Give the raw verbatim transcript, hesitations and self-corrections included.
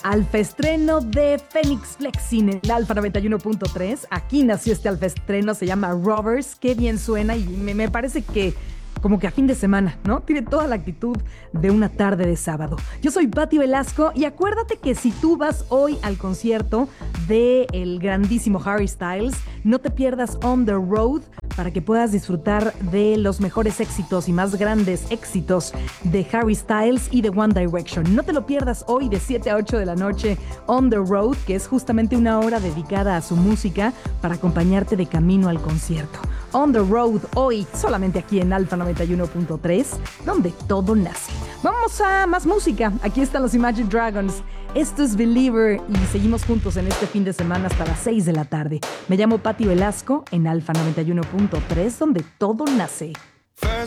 Alfa estreno de Fénix Flexin en el Alfa noventa y uno punto tres. Aquí nació este alfa estreno, se llama Rovers. Qué bien suena y me, me parece que como que a fin de semana, ¿no? Tiene toda la actitud de una tarde de sábado. Yo soy Patti Velasco y acuérdate que si tú vas hoy al concierto del grandísimo Harry Styles, no te pierdas On the Road para que puedas disfrutar de los mejores éxitos y más grandes éxitos de Harry Styles y de One Direction. No te lo pierdas hoy de siete a ocho de la noche, On the Road, que es justamente una hora dedicada a su música para acompañarte de camino al concierto. On the Road, hoy solamente aquí en Alfa noventa y uno punto tres, donde todo nace. Vamos a más música. Aquí están los Imagine Dragons. Esto es Believer y seguimos juntos en este fin de semana hasta las seis de la tarde. Me llamo Patti Velasco en Alfa noventa y uno punto tres, donde todo nace.